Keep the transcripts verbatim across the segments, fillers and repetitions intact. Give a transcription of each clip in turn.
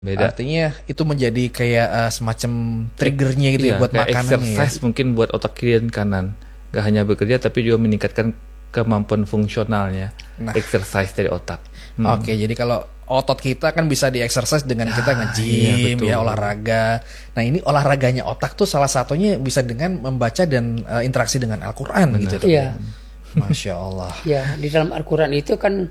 Beda. Artinya itu menjadi kayak uh, semacam triggernya gitu Iya, ya buat kayak makanannya ya. exercise mungkin buat otak kiri dan kanan. Gak hanya bekerja tapi juga meningkatkan kemampuan fungsionalnya. Nah. Exercise dari otak. Hmm. Oke, jadi kalau otot kita kan bisa di-exercise dengan kita nge-gym, iya, ya olahraga. Nah ini olahraganya otak tuh salah satunya bisa dengan membaca dan uh, interaksi dengan Al-Quran gitu. Iya. Masya Allah. Ya, di dalam Al-Quran itu kan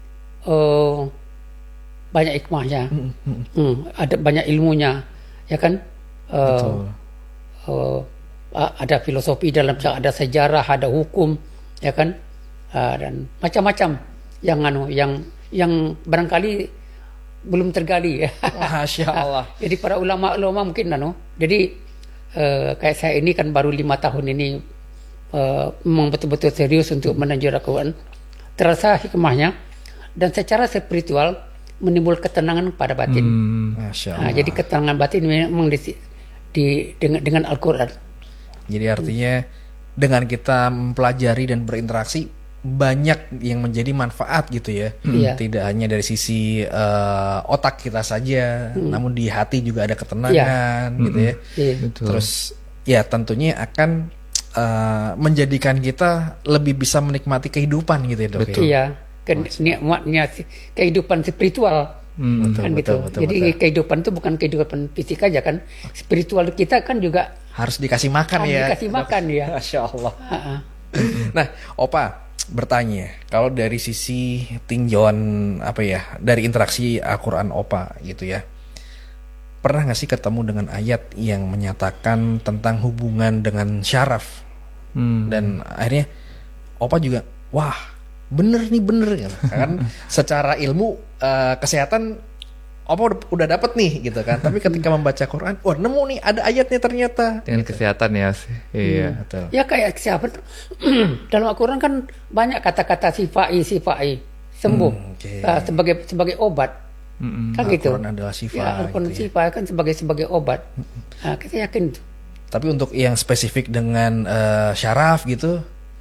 uh, banyak hikmahnya, hmm, hmm, ada banyak ilmunya, ya kan? Uh, uh, ada filosofi dalam, ada sejarah, ada hukum, ya kan? Uh, dan macam-macam yang anu, yang yang barangkali belum tergali. Masya Allah. Jadi para ulama-ulama mungkin anu, jadi uh, kayak saya ini kan baru lima tahun ini uh, memang betul-betul serius untuk menanjur Al-Quran, terasa hikmahnya dan secara spiritual menimbul ketenangan pada batin. Hmm. Masya Allah. Nah, jadi ketenangan batin memang di, di dengan, dengan Al-Quran. Jadi artinya hmm. dengan kita mempelajari dan berinteraksi banyak yang menjadi manfaat gitu ya. Hmm. Tidak hanya dari sisi uh, otak kita saja, hmm. namun di hati juga ada ketenangan ya. gitu ya. Iya. Terus ya tentunya akan uh, menjadikan kita lebih bisa menikmati kehidupan gitu ya dok. Betul. Iya. Nikmatnya kehidupan spiritual, hmm, betul, kan betul, gitu. Betul, Jadi betul. Kehidupan itu bukan kehidupan fisik aja kan, spiritual kita kan juga harus dikasih makan harus ya. Dikasih makan ya. Masya Allah. Nah, Opa bertanya, kalau dari sisi tinjauan apa ya, dari interaksi Al-Quran Opa gitu ya, pernah nggak sih ketemu dengan ayat yang menyatakan tentang hubungan dengan syaraf, hmm. dan akhirnya Opa juga, wah. Bener nih bener gitu. Kan secara ilmu uh, kesehatan Opa udah, udah dapet nih gitu kan, tapi ketika membaca Quran, wah nemu nih ada ayatnya ternyata dengan gitu. Kesehatan ya sih. Iya, hmm. betul. Ya kayak siapa dalam Al-Quran kan banyak kata-kata sifai sifai sembuh, hmm, okay. uh, sebagai sebagai obat. Mm-hmm. Kan gitu. Al-Quran adalah sifai. Ya, Al-Quran gitu sifai ya. Kan sebagai sebagai obat. Mm-hmm. Nah, kita yakin itu. Tapi untuk yang spesifik dengan uh, syaraf gitu,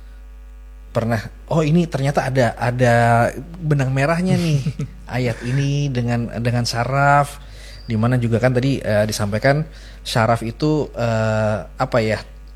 pernah, oh ini ternyata ada ada benang merahnya nih ayat ini dengan dengan syaraf, di mana juga kan tadi uh, disampaikan syaraf itu uh, apa ya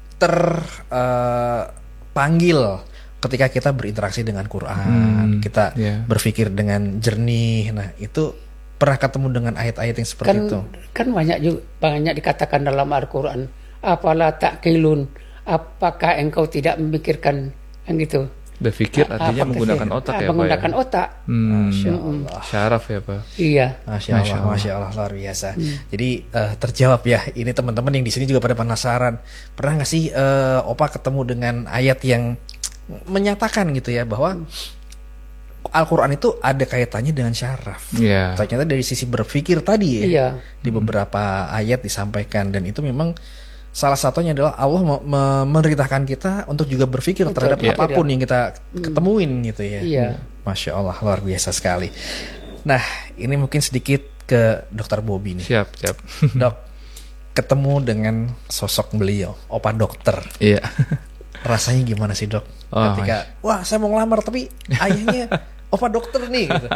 terpanggil uh, ketika kita berinteraksi dengan Quran, hmm, kita yeah. berpikir dengan jernih. Nah itu pernah ketemu dengan ayat-ayat yang seperti kan, itu? Kan banyak juga banyak dikatakan dalam Al-Quran, apalah ta'qilun, apakah engkau tidak memikirkan. Kan gitu. Berpikir artinya ah, menggunakan otak ah, ya menggunakan Pak ya? otak. Hmm, Masya Allah. Syaraf ya Pak. Iya. Masya Allah, Masya Allah, Masya Allah luar biasa. Hmm. Jadi uh, terjawab ya. Ini teman-teman yang di sini juga pada penasaran. Pernah nggak sih uh, Opa ketemu dengan ayat yang menyatakan gitu ya bahwa Al-Quran itu ada kaitannya dengan syaraf. Yeah. Ternyata dari sisi berpikir tadi ya. Yeah. Di beberapa ayat disampaikan dan itu memang salah satunya adalah Allah memerintahkan kita untuk juga berpikir Betul, terhadap ya. apapun yang kita ketemuin gitu ya. Iya. Masya Allah luar biasa sekali. Nah ini mungkin sedikit ke Dokter Bobby nih. Siap siap. Dok, ketemu dengan sosok beliau, Opa Dokter. Iya. Rasanya gimana sih dok? Oh, ketika wah saya mau ngelamar tapi ayahnya Opa Dokter nih. Gitu.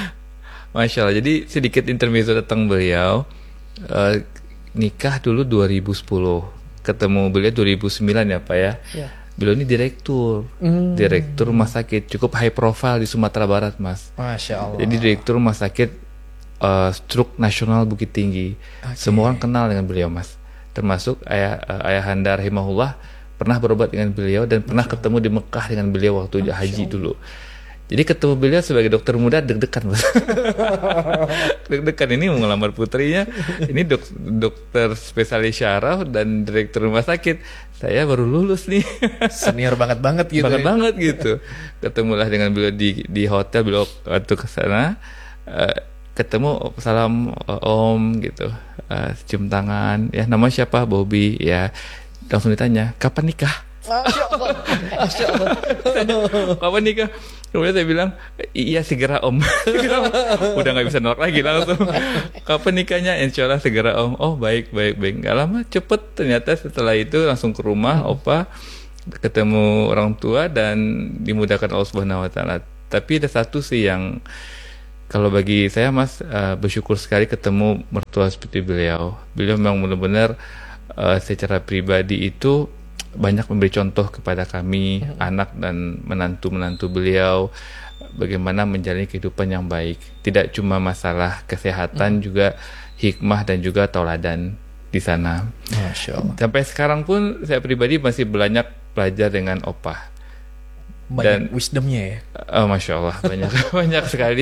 Masya Allah. Jadi sedikit intermezzo tentang beliau. Uh, nikah dulu dua ribu sepuluh, ketemu beliau dua ribu sembilan ya Pak ya. Ya. Beliau ini direktur, hmm. direktur rumah sakit cukup high profile di Sumatera Barat Mas. Masya Allah. Jadi direktur rumah sakit uh, Stroke Nasional Bukit Tinggi. Okay. Semua orang kenal dengan beliau Mas. Termasuk ayah uh, ayahanda rahimahullah pernah berobat dengan beliau dan pernah ketemu di Mekah dengan beliau waktu Masya haji Allah. Dulu. Jadi ketemu beliau sebagai dokter muda deg-degan Mas. Deg-degan ini mau ngelamar putrinya. Ini dok, dokter spesialis syaraf dan direktur rumah sakit. Saya baru lulus nih. Senior banget banget gitu. Banget ya? banget gitu. Ketemulah dengan beliau di di hotel, beliau waktu ke sana uh, ketemu salam uh, Om gitu. Uh, cium tangan. Ya nama siapa? Bobby ya. Langsung ditanya, "Kapan nikah?" Masya Allah, Masya Allah. Kapan nikah? Kemudian saya bilang, iya segera Om. Udah nggak bisa nolak lagi langsung. Kapan nikahnya? Insya Allah segera Om. Oh baik, baik, baik. Gak lama cepet ternyata setelah itu langsung ke rumah Opa, ketemu orang tua dan dimudahkan Allah Subhanahu Wa Taala. Tapi ada satu sih yang Kalau bagi saya Mas, uh, bersyukur sekali ketemu mertua seperti beliau. Beliau memang benar-benar uh, secara pribadi itu banyak memberi contoh kepada kami, hmm. anak dan menantu-menantu beliau, bagaimana menjalani kehidupan yang baik. Tidak cuma masalah kesehatan, hmm. juga hikmah dan juga tauladan di sana. Masya Allah. Sampai sekarang pun saya pribadi masih banyak belajar dengan Opah. Banyak dan wisdomnya ya. Oh, Masya Allah, banyak banyak sekali.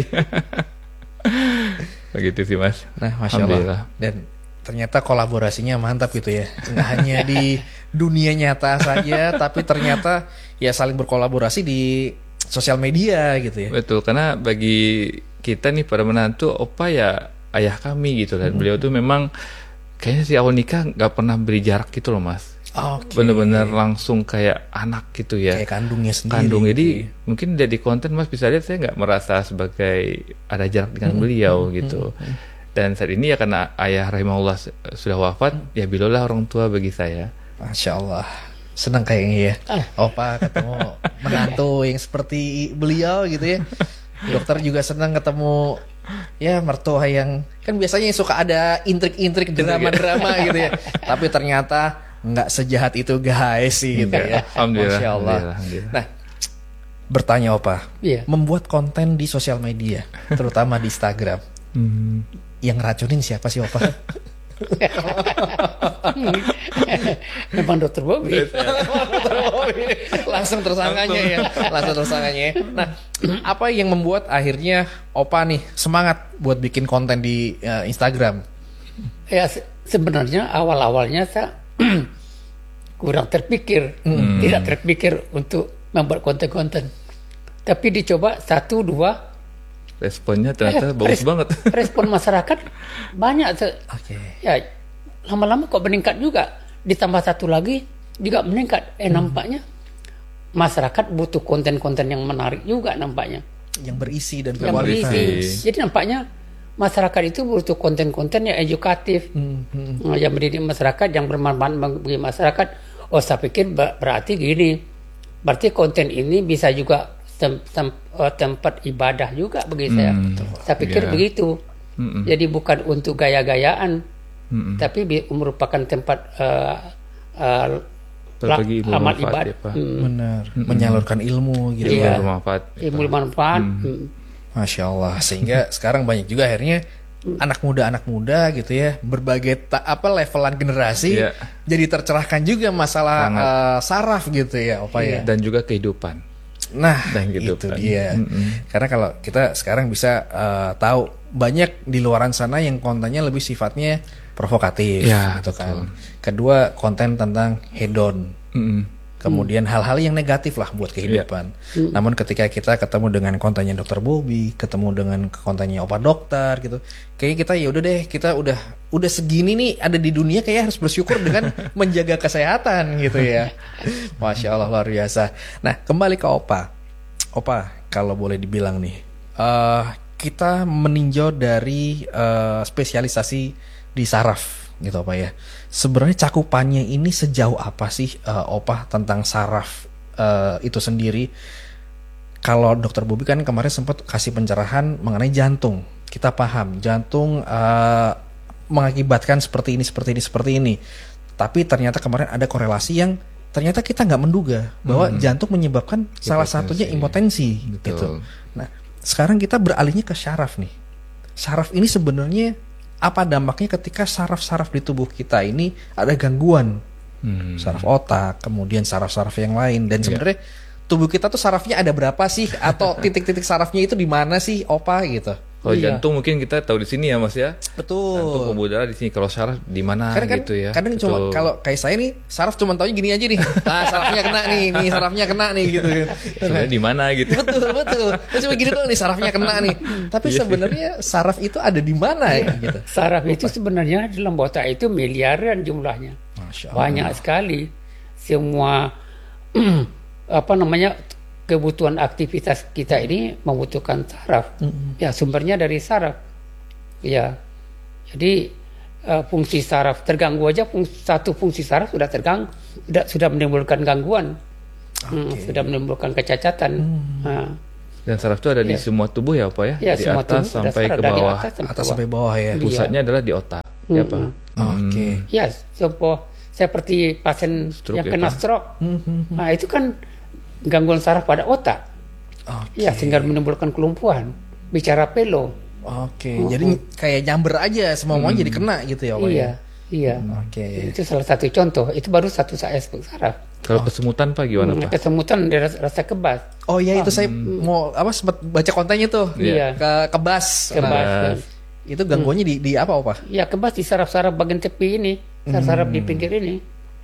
Begitu sih Mas. Nah, Masya Allah. Dan ternyata kolaborasinya mantap gitu ya. Nggak hanya di dunia nyata saja, tapi ternyata ya saling berkolaborasi di sosial media gitu ya. Betul, karena bagi kita nih para menantu, Opah ya ayah kami gitu. Dan hmm. beliau tuh memang kayaknya si awal nikah nggak pernah beri jarak gitu loh Mas. Okay. Bener-bener langsung kayak anak gitu ya. Kayak kandungnya sendiri. Kandung, jadi okay. mungkin dari konten Mas bisa lihat saya nggak merasa sebagai ada jarak dengan hmm. beliau hmm. gitu. Hmm. Dan saat ini ya karena ayah rahimahullah sudah wafat, hmm. ya beliau lah orang tua bagi saya. Masya Allah, senang kayaknya ya. Ah. Opa ketemu menantu yang seperti beliau gitu ya. Dokter juga senang ketemu ya mertua yang kan biasanya suka ada intrik-intrik drama-drama gitu ya. Tapi ternyata nggak sejahat itu guys sih gitu ya. Alhamdulillah. Masya Allah. Alhamdulillah, Alhamdulillah. Nah, bertanya Opa, yeah. membuat konten di sosial media, terutama di Instagram, hmm. yang racunin siapa sih Opa? Memang dokter Bobby. Langsung tersangkanya ya, langsung tersangkanya. Nah, apa yang membuat akhirnya Opa nih semangat buat bikin konten di uh, Instagram? Ya se- sebenarnya awal-awalnya saya kurang terpikir, hmm. tidak terpikir untuk membuat konten-konten. Tapi dicoba satu dua, responnya ternyata eh, bagus res- banget. Respon masyarakat banyak. Oke. Okay. Ya lama-lama kok meningkat juga. Ditambah satu lagi juga meningkat. Eh hmm. nampaknya masyarakat butuh konten-konten yang menarik juga nampaknya. Yang berisi dan yang berisi. Jadi nampaknya masyarakat itu butuh konten-konten yang edukatif, hmm, hmm. yang mendidik masyarakat, yang bermanfaat bagi masyarakat. Oh, saya pikir ber- berarti gini, berarti konten ini bisa juga tem- tem- tempat ibadah juga bagi saya. Hmm, saya pikir yeah. begitu. Hmm. Jadi bukan untuk gaya-gayaan, hmm. tapi merupakan tempat uh, uh, berbagi ilmu amal manfaat, ibadah. ya, Pak. Hmm. Benar, hmm. menyalurkan ilmu gitu. Iya. Ilmu manfaat. Ilmu manfaat. Hmm. Hmm. Masya Allah, sehingga sekarang banyak juga akhirnya anak muda-anak muda gitu ya, berbagai ta- apa levelan generasi, yeah. jadi tercerahkan juga masalah uh, saraf gitu ya, Opa yeah. ya. Dan juga kehidupan. Nah, Dan itu kehidupan. dia. Mm-hmm. Karena kalau kita sekarang bisa uh, tahu banyak di luaran sana yang kontennya lebih sifatnya provokatif, yeah, gitu kan. betul. Kedua, konten tentang hedon. Mm-hmm. Kemudian hmm. hal-hal yang negatif lah buat kehidupan. Yeah. Hmm. Namun ketika kita ketemu dengan kontennya dokter Bobby, ketemu dengan kontennya Opa Dokter gitu, kayaknya kita ya udah deh, kita udah udah segini nih ada di dunia, kayak harus bersyukur dengan menjaga kesehatan gitu ya. Masya Allah, luar biasa. Nah, kembali ke Opa. Opa, kalau boleh dibilang nih, uh, kita meninjau dari uh, spesialisasi di saraf gitu Opa ya. Sebenarnya cakupannya ini sejauh apa sih uh, Opa tentang saraf uh, itu sendiri? Kalau dokter Bobby kan kemarin sempat kasih pencerahan mengenai jantung. Kita paham jantung uh, mengakibatkan seperti ini, seperti ini, seperti ini. Tapi ternyata kemarin ada korelasi yang ternyata kita nggak menduga bahwa hmm. jantung menyebabkan impotensi. Salah satunya impotensi. Betul. Gitu. Nah, sekarang kita beralihnya ke saraf nih. Saraf ini sebenarnya apa dampaknya ketika saraf-saraf di tubuh kita ini ada gangguan, hmm. saraf otak, kemudian saraf-saraf yang lain, dan sebenarnya yeah. tubuh kita tuh sarafnya ada berapa sih, atau titik-titik sarafnya itu di mana sih, Opa gitu? Kalau iya. jantung mungkin kita tahu di sini ya Mas ya. Betul. Jantung pembuluh darah di sini. Kalau saraf di mana kan, gitu ya. Kadang cuma kalau kayak saya nih saraf cuma taunya gini aja nih. Ah, sarafnya kena nih, nih sarafnya kena nih gitu kan. Sebenarnya di mana gitu. Betul, betul. Terus cuma gini doang nih sarafnya kena nih. Tapi sebenarnya saraf itu ada di mana ya gitu. Saraf itu sebenarnya dalam otak itu miliaran jumlahnya. Masya Allah. Banyak sekali. Semua apa namanya kebutuhan aktivitas kita ini membutuhkan saraf. Mm-hmm. Ya, sumbernya dari saraf. Ya. Jadi uh, fungsi saraf terganggu aja, fungsi, satu fungsi saraf sudah terganggu, sudah sudah menimbulkan gangguan. Okay. Hmm, sudah menimbulkan kecacatan. Mm. Nah, Dan saraf itu ada di Ya. semua tubuh ya Pak ya? Ya, Di semua atas tubuh ada sampai saraf, ke dari bawah. atas sampai Atas bawah. sampai bawah ya. Iya. Pusatnya adalah di otak, ya Pak? Mm-mm. Oke. Ya, sebuah seperti pasien Stroke yang ya, kena Pak? stroke. Nah, itu kan gangguan saraf pada otak. Oke. Ya, sehingga menimbulkan kelumpuhan. Bicara pelo. Oke. Jadi kayak nyamber aja semua-muanya jadi kena gitu ya, Pak. Iya, iya. Oke. Itu salah satu contoh. Itu baru satu aspek saraf. Kalau kesemutan Pak gimana Hmm, Pak? Kesemutan dia rasa, rasa kebas. Oh iya itu saya mau apa sempat baca kontennya tuh. Iya. Ke kebas. Kebas. Nah, itu gangguannya di di apa, Opa? Ya, kebas di saraf-saraf bagian tepi ini. Saraf-saraf di pinggir ini.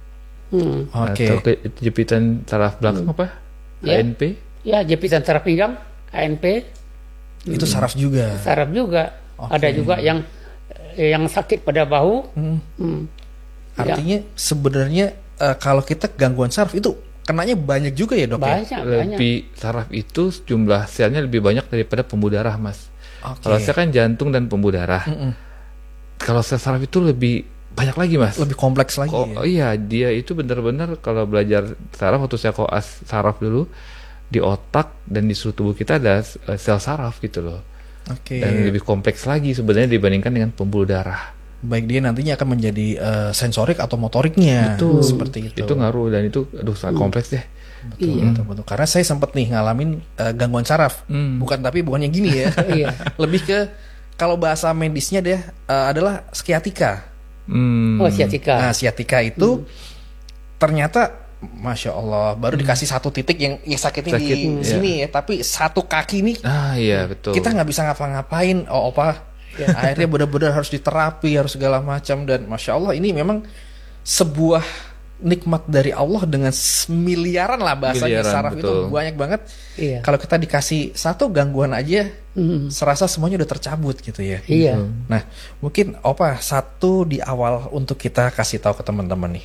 Hmm. Oke. Atau ke jepitan saraf belakang apa? Ya. A N P? Ya, jepitan saraf pinggang, A N P, Itu saraf juga. saraf juga. Ada juga yang eh, yang sakit pada bahu. Hmm. Artinya sebenarnya eh, kalau kita gangguan saraf itu kenanya banyak juga ya, Dok ya? Banyak, banyak. Lebih saraf itu jumlah selnya lebih banyak daripada pembuluh darah Mas. Oke. Kalau sel kan jantung dan pembuluh darah. Kalau sel saraf itu lebih banyak lagi Mas. Lebih kompleks lagi. Ko- ya? oh iya, dia itu benar-benar kalau belajar saraf waktu saya koas saraf dulu di otak dan di seluruh tubuh kita ada eh, sel saraf gitu loh. Oke. Dan lebih kompleks lagi sebenarnya dibandingkan dengan pembuluh darah. Baik dia nantinya akan menjadi eh, sensorik atau motoriknya. Itu Seperti itu. Itu ngaruh dan itu aduh sangat kompleks deh. Betul, betul, betul. Karena saya sempat nih ngalamin eh, gangguan saraf. Hmm. Bukan tapi bukan yang gini ya. Iya. Lebih ke kalau bahasa medisnya deh eh, adalah sciatica. Hmm. Oh, sciatica. Nah, sciatica itu ternyata Masya Allah baru dikasih satu titik yang, yang sakitnya Sakit, di iya. sini ya, tapi satu kaki nih Ah iya betul. kita nggak bisa ngapa-ngapain. Oh opa, akhirnya benar-benar harus diterapi, harus segala macam, dan Masya Allah ini memang sebuah nikmat dari Allah dengan miliaran lah bahasanya. Miliaran, Saraf itu betul. banyak banget. Iya. Kalau kita dikasih satu gangguan aja, Hmm. serasa semuanya udah tercabut gitu ya. Iya. Nah, mungkin Opa satu di awal untuk kita kasih tahu ke teman-teman nih.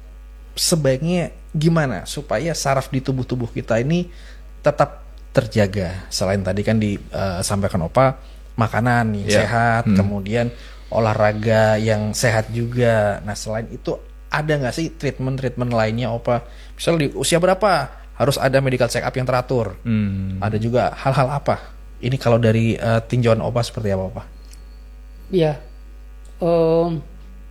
Sebaiknya gimana supaya saraf di tubuh-tubuh kita ini tetap terjaga? Selain tadi kan disampaikan Opa makanan yang Ya. sehat, Hmm. kemudian olahraga yang sehat juga. Nah, selain itu ada nggak sih treatment-treatment lainnya Opa? Misal di usia berapa harus ada medical check up yang teratur? Hmm. Ada juga hal-hal apa? Ini kalau dari eh, tinjauan Opa seperti apa Opa? Iya. Em,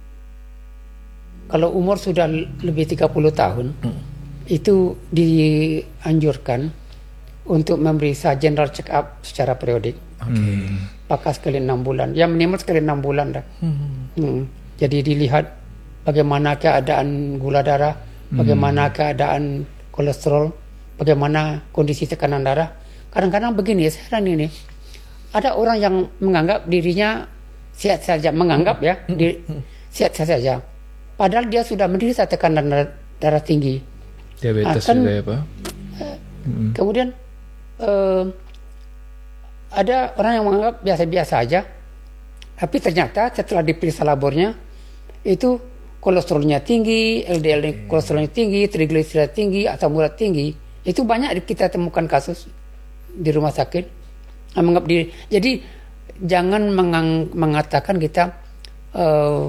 kalau umur sudah lebih tiga puluh tahun, itu dianjurkan untuk memeriksa general check up secara periodik. Apakah sekali enam bulan? Ya minimal sekali enam bulan dah. Hmm. Jadi dilihat bagaimana keadaan gula darah, bagaimana keadaan kolesterol, bagaimana kondisi tekanan darah. Kadang-kadang begini, saya heran ini. Ada orang yang menganggap dirinya sehat saja, menganggap ya, diri, sehat saja. Padahal dia sudah menderita tekanan darah, darah tinggi. Diabetes Akan- juga ya Pak. Kemudian eh, ada orang yang menganggap biasa-biasa aja, tapi ternyata setelah diperiksa labornya itu kolesterolnya tinggi, L D L kolesterolnya tinggi, trigliserida tinggi, asam urat tinggi. Itu banyak kita temukan kasus di rumah sakit. Yang menganggap diri. Jadi jangan mengang- mengatakan kita eh,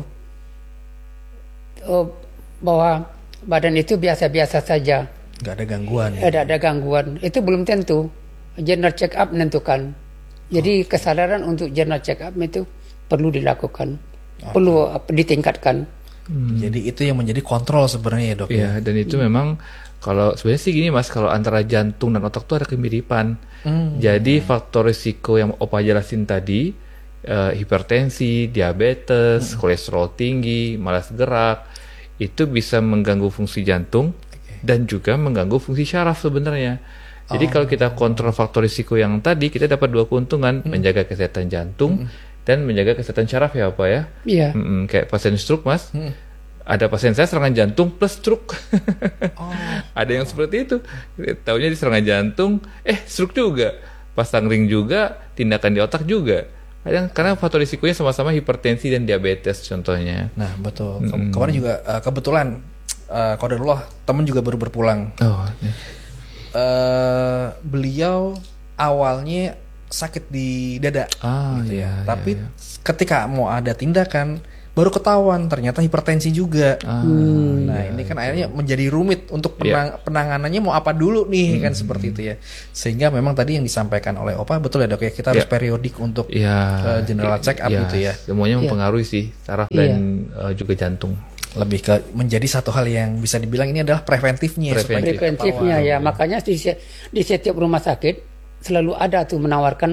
eh, bahwa badan itu biasa-biasa saja. Nggak ada gangguan ya? Ada ada gangguan, itu belum tentu. General check up menentukan. Jadi kesadaran untuk general check up itu perlu dilakukan, perlu apa, ditingkatkan. Jadi itu yang menjadi kontrol sebenarnya ya dok ya? Iya, dan itu memang kalau sebenarnya sih gini Mas, kalau antara jantung dan otak tuh ada kemiripan. Jadi faktor risiko yang Opa jelasin tadi, eh, hipertensi, diabetes, kolesterol tinggi, malas gerak, itu bisa mengganggu fungsi jantung dan juga mengganggu fungsi syaraf sebenarnya. Jadi kalau kita kontrol faktor risiko yang tadi, kita dapat dua keuntungan, menjaga kesehatan jantung dan menjaga kesehatan syaraf ya Pak ya. Iya. Mm-mm, kayak pasien stroke Mas, ada pasien saya serangan jantung plus stroke. Ada yang seperti itu, taunya di serangan jantung, eh stroke juga, pasang ring juga, tindakan di otak juga. Kadang karena faktor risikonya sama-sama hipertensi dan diabetes contohnya. Nah betul. Ke- Kemarin juga eh, kebetulan uh, qadarullah teman juga baru berpulang. Oh, ya. Eh, beliau awalnya sakit di dada. Ah, gitu iya, Tapi iya, iya. ketika mau ada tindakan, baru ketahuan ternyata hipertensi juga. Ah, Nah ini kan akhirnya menjadi rumit untuk penang- penanganannya mau apa dulu nih kan seperti itu ya. Sehingga memang tadi yang disampaikan oleh Opa betul ya dok ya, kita harus Ya. periodik untuk ya uh, general check up ya, gitu ya. semuanya Iya. mempengaruhi sih saraf Iya. dan uh, juga jantung. Lebih ke menjadi satu hal yang bisa dibilang ini adalah preventifnya. supaya kita Preventifnya ketahuan. ya, makanya di, se- di setiap rumah sakit selalu ada tuh menawarkan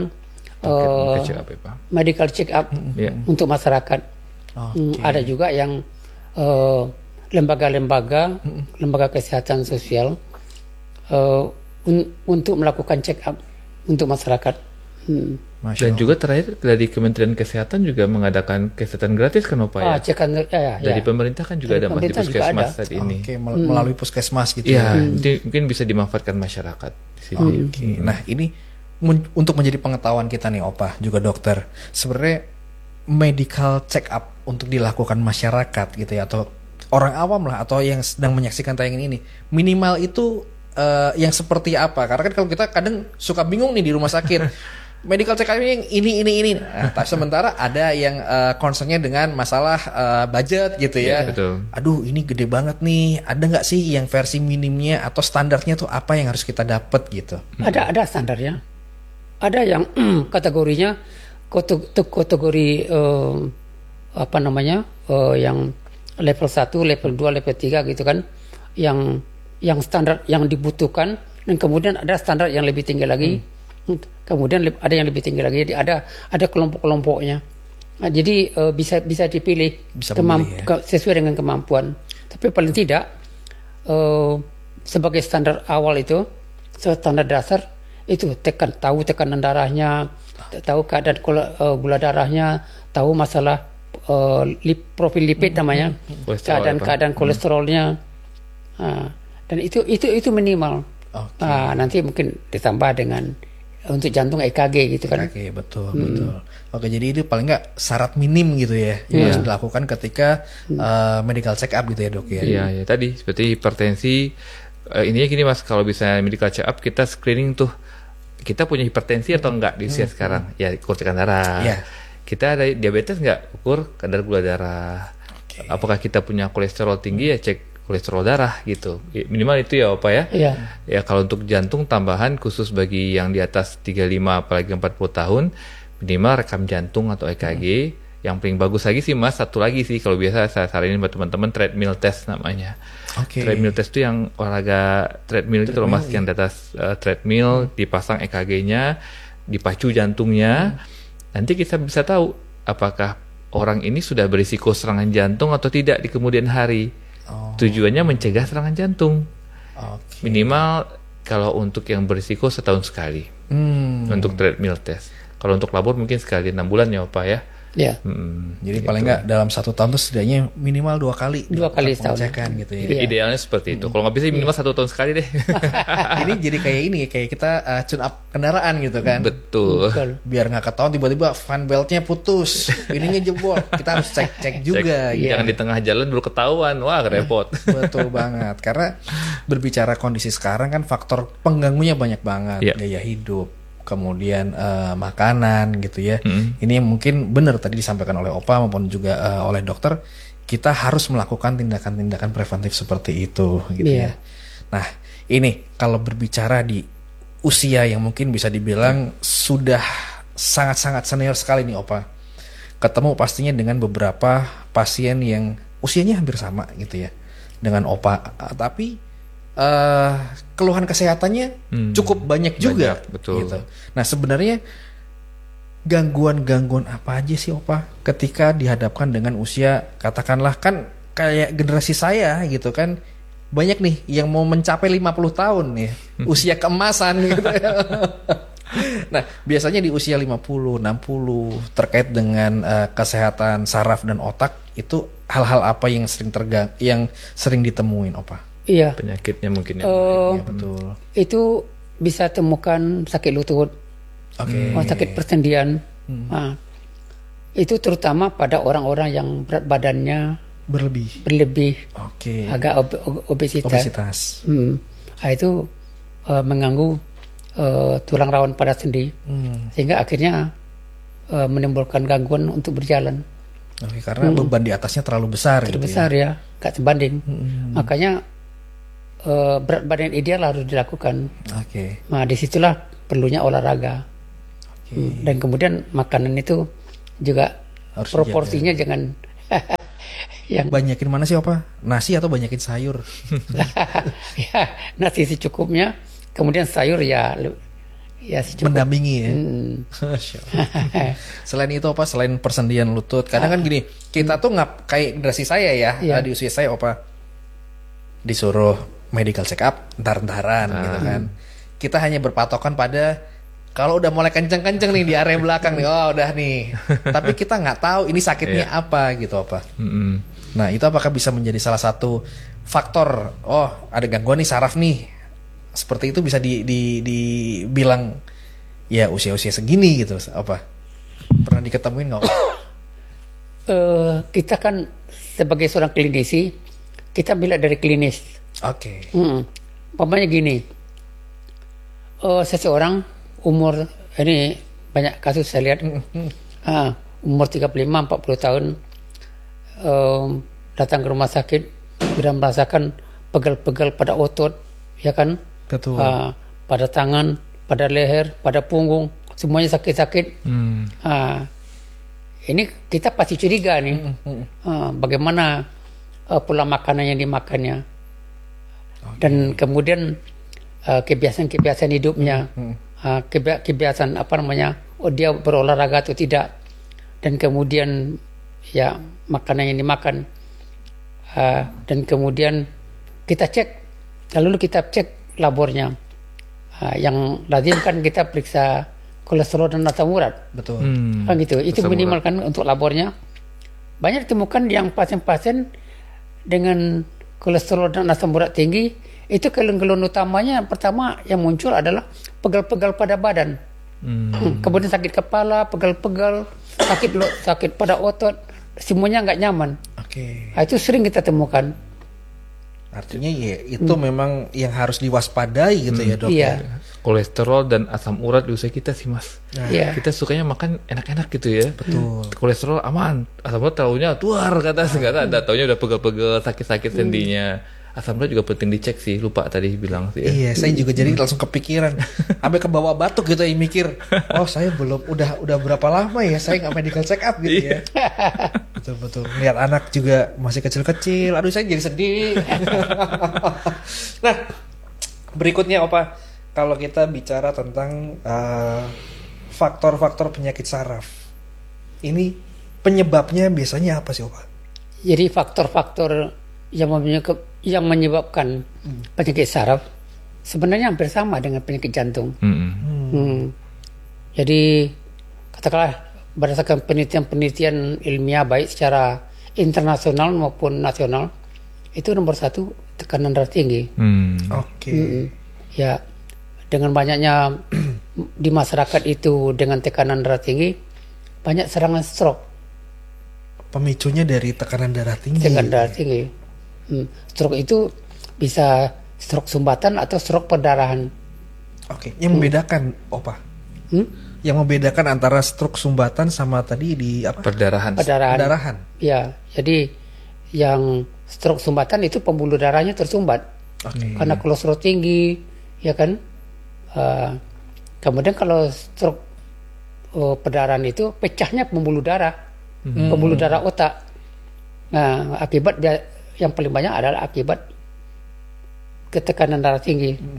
eh, Check up ya, Pak. medical check up Iya. untuk masyarakat. Hmm, ada juga yang eh, lembaga-lembaga, lembaga kesehatan sosial eh, un- untuk melakukan check up untuk masyarakat. Hmm. Masya Dan Allah. juga terakhir dari Kementerian Kesehatan juga mengadakan kesehatan gratis kan Pak ya? Ah, cekan ya, ya, Dari ya. pemerintah kan juga Dari ada Mas di pemerintah juga puskesmas ada. saat ini. Oke, mel- melalui puskesmas gitu Iya, ya. nanti mungkin bisa dimanfaatkan masyarakat di sini. Oke, nah ini mun- untuk menjadi pengetahuan kita nih Opa, juga dokter. Sebenarnya medical check up untuk dilakukan masyarakat gitu ya, atau orang awam lah, atau yang sedang menyaksikan tayangan ini, minimal itu eh, yang seperti apa? Karena kan kalau kita kadang suka bingung nih di rumah sakit. Medical check up ini yang ini ini ini. Nah, tapi sementara ada yang eh, concernnya dengan masalah eh, budget gitu ya. Iya, betul. Aduh ini gede banget nih. Ada nggak sih yang versi minimnya atau standarnya tuh apa yang harus kita dapat gitu? Ada ada standarnya. Ada yang kategorinya kate- kategori eh, apa namanya eh, yang level satu, level dua, level tiga gitu kan, yang yang standar yang dibutuhkan, dan kemudian ada standar yang lebih tinggi lagi. Hmm. Kemudian le- ada yang lebih tinggi lagi. Jadi ada ada kelompok-kelompoknya. Nah, jadi eh, bisa bisa dipilih Bisa kemam- memilih, ya. ke- sesuai dengan kemampuan. Tapi paling tidak eh, sebagai standar awal itu, standar dasar itu tekan tahu tekanan darahnya, tahu keadaan gula, eh, gula darahnya, tahu masalah eh, lip, profil lipid namanya, Kolesterol keadaan apa? keadaan kolesterolnya. Ah, dan itu itu itu minimal. Oke. Ah, nanti mungkin ditambah dengan untuk jantung E K G gitu kan. Oke, betul, betul. Oke, jadi itu paling nggak syarat minim gitu ya yang harus dilakukan ketika uh, medical check up gitu ya dok ya. Iya, ya tadi seperti hipertensi. Eh, ininya gini Mas, kalau bisa medical check up kita screening tuh kita punya hipertensi atau enggak di usia sekarang. Ya ukur tekanan darah. Iya. Kita ada diabetes enggak? Ukur kadar gula darah. Apakah kita punya kolesterol tinggi ya cek kolesterol darah gitu. Ya, minimal itu ya Opa ya. Iya. Ya kalau untuk jantung tambahan khusus bagi yang di atas tiga puluh lima apalagi empat puluh tahun minimal rekam jantung atau E K G. Yang paling bagus lagi sih Mas, satu lagi sih kalau biasa saya saranin buat teman-teman treadmill test namanya. Oke. Treadmill test itu yang olahraga treadmill itu loh Mas, yang di atas uh, treadmill dipasang E K G-nya, dipacu jantungnya. Nanti kita bisa tahu apakah orang ini sudah berisiko serangan jantung atau tidak di kemudian hari. Oh, Tujuannya mencegah serangan jantung. oke. Minimal kalau untuk yang berisiko setahun sekali Hmm. untuk treadmill test. Kalau untuk labor mungkin sekali enam bulan ya Pak ya. Ya. Hmm, Jadi gitu. paling nggak dalam satu tahun tuh setidaknya minimal dua kali. Dua dilakukan kali setahun. pengecekan gitu ya. Ide- Idealnya seperti itu. Kalau nggak bisa minimal satu tahun sekali deh. Ini jadi kayak ini ya, kayak kita uh, tune up kendaraan gitu kan. Betul. Betul. Biar nggak ketahuan tiba-tiba fan beltnya putus, ininya jebol. Kita harus cek-cek juga. Cek, gitu. Jangan di tengah jalan baru ketahuan. Wah, repot. Betul banget. Karena berbicara kondisi sekarang kan faktor pengganggunya banyak banget. Iya. Gaya hidup, kemudian eh, makanan gitu ya. Hmm. Ini mungkin benar tadi disampaikan oleh Opa maupun juga eh, oleh dokter. Kita harus melakukan tindakan-tindakan preventif seperti itu gitu Iya. ya. Nah ini kalau berbicara di usia yang mungkin bisa dibilang sudah sangat-sangat senior sekali nih Opa. Ketemu pastinya dengan beberapa pasien yang usianya hampir sama gitu ya dengan Opa, tapi uh, keluhan kesehatannya Hmm, cukup banyak juga. banyak, betul. Gitu. Nah sebenarnya gangguan-gangguan apa aja sih Opa ketika dihadapkan dengan usia katakanlah kan kayak generasi saya gitu kan, banyak nih yang mau mencapai lima puluh tahun nih usia keemasan gitu ya. Nah, biasanya di usia lima puluh, enam puluh terkait dengan uh, kesehatan saraf dan otak itu hal-hal apa yang sering tergang yang sering ditemuin, Opa? Iya. Penyakitnya mungkin ya. Eh, Ya, betul. itu bisa temukan sakit lutut, Oke. oh, sakit persendian. Hmm. Nah, itu terutama pada orang-orang yang berat badannya Berlebih. berlebih, Oke. agak ob- ob- obesitas. Obesitas. Hmm. Nah, itu eh, mengganggu eh, tulang rawan pada sendi, Hmm. sehingga akhirnya eh, menimbulkan gangguan untuk berjalan. Oke, karena hmm. beban di atasnya terlalu besar. Terlalu gitu besar ya, ya, gak sebanding. Hmm. Makanya uh, berat badan ideal harus dilakukan. Oke. Nah disitulah perlunya olahraga. Oke. Hmm. Dan kemudian makanan itu juga harus proporsinya dijaga. Jangan yang banyakin mana sih Opa? Nasi atau banyakin sayur? Ya, nasi secukupnya, kemudian sayur ya ya secukup. Mendampingi ya. Hmm. Selain itu Opa, selain persendian lutut, kadang kan gini, kita tuh nggak kayak generasi saya ya, ya. Di usia saya Opa disuruh medical check up entar-entaran ah. gitu kan. Kita hanya berpatokan pada kalau udah mulai kenceng-kenceng nih di area belakang nih, oh udah nih. Tapi kita nggak tahu ini sakitnya yeah. apa gitu apa. Mm-hmm. Nah itu apakah bisa menjadi salah satu faktor? Oh ada gangguan nih saraf nih. Seperti itu bisa di, di, dibilang ya usia-usia segini gitu apa? Pernah diketemuin nggak? uh, kita kan sebagai seorang klinisi kita bila dari klinis. Oke. Okay. Hmm. Umpamanya gini, uh, seseorang umur ini banyak kasus saya lihat uh, umur tiga puluh lima empat puluh tahun um, datang ke rumah sakit sudah merasakan pegal-pegal pada otot ya kan. Betul. Uh, pada tangan, pada leher, pada punggung, semuanya sakit-sakit. Hmm. Uh, ini kita pasti curiga nih, hmm. uh, bagaimana uh, pola makanan yang dimakannya, okay. Dan kemudian uh, kebiasaan-kebiasaan hidupnya, hmm. uh, kebiasaan apa namanya, oh dia berolahraga atau tidak, dan kemudian ya makanan yang dimakan, uh, dan kemudian kita cek, lalu kita cek labornya, uh, yang lazim kan kita periksa kolesterol dan asam urat, betul, hmm, kan gitu. Itu minimal kan untuk labornya. Banyak ditemukan yang pasien-pasien dengan kolesterol dan asam urat tinggi, itu keluhan-keluhan utamanya yang pertama yang muncul adalah pegal-pegal pada badan, hmm. kemudian sakit kepala, pegal-pegal, sakit sakit pada otot, semuanya nggak nyaman. Oke. Okay. Nah, itu sering kita temukan. Artinya ya itu hmm. memang yang harus diwaspadai gitu hmm. ya dok. Iya. Kolesterol dan asam urat di usia kita sih mas. Nah, yeah. Kita sukanya makan enak-enak gitu ya. Betul. Kolesterol aman, asam urat taunya tuar kata segala, ada taunya udah pegel-pegel, sakit-sakit hmm. sendinya. Asam urat juga penting dicek sih, lupa tadi bilang sih. Ya. Iya, saya juga jadi langsung kepikiran, sampai ke bawah batuk gitu ya mikir, oh saya belum, udah udah berapa lama ya saya nggak medical check up gitu ya. Betul-betul. Lihat anak juga masih kecil-kecil, aduh saya jadi sedih. Nah, berikutnya Opa, kalau kita bicara tentang uh, faktor-faktor penyakit saraf, ini penyebabnya biasanya apa sih Opa? Jadi faktor-faktor yang yang menyebabkan hmm. penyakit saraf sebenarnya hampir sama dengan penyakit jantung. Hmm. Hmm. Jadi katakanlah berdasarkan penelitian-penelitian ilmiah baik secara internasional maupun nasional, itu nomor satu tekanan darah tinggi. Hmm. Oke. Okay. Hmm. Ya, dengan banyaknya di masyarakat itu dengan tekanan darah tinggi, banyak serangan stroke. Pemicunya dari tekanan darah tinggi. Tekanan darah tinggi. Hmm. Stroke itu bisa stroke sumbatan atau stroke perdarahan. Oke, yang membedakan hmm. Opa, hmm? yang membedakan antara stroke sumbatan sama tadi di apa? Perdarahan. Perdarahan. Perdarahan. Ya, jadi yang stroke sumbatan itu pembuluh darahnya tersumbat, okay. karena kolesterol tinggi, ya kan. Uh, kemudian kalau stroke uh, perdarahan itu pecahnya pembuluh darah, hmm. pembuluh darah otak. Nah, akibat dia yang paling banyak adalah akibat ketekanan darah tinggi. Hmm.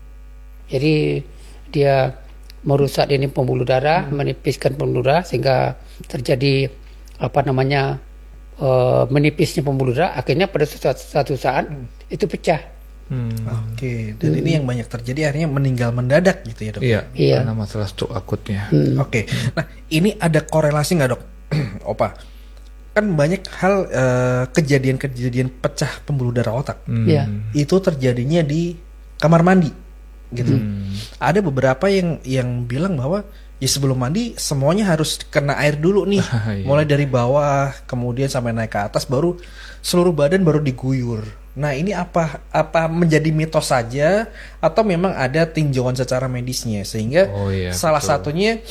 Jadi dia merusak ini pembuluh darah, hmm. menipiskan pembuluh darah sehingga terjadi apa namanya uh, menipisnya pembuluh darah. Akhirnya pada suatu, suatu saat hmm. itu pecah. Hmm. Oke, okay. Dan hmm. ini yang banyak terjadi akhirnya meninggal mendadak gitu ya dok? Iya, iya. Karena masalah stroke akutnya. Hmm. Oke, okay. Nah ini ada korelasi nggak dok, Opa? Kan banyak hal uh, kejadian-kejadian pecah pembuluh darah otak, hmm. yeah. itu terjadinya di kamar mandi, gitu. Hmm. Ada beberapa yang yang bilang bahwa ya sebelum mandi semuanya harus kena air dulu nih, yeah. mulai dari bawah kemudian sampai naik ke atas, baru seluruh badan baru diguyur. Nah ini apa apa menjadi mitos saja atau memang ada tinjauan secara medisnya sehingga oh, yeah, salah betul. satunya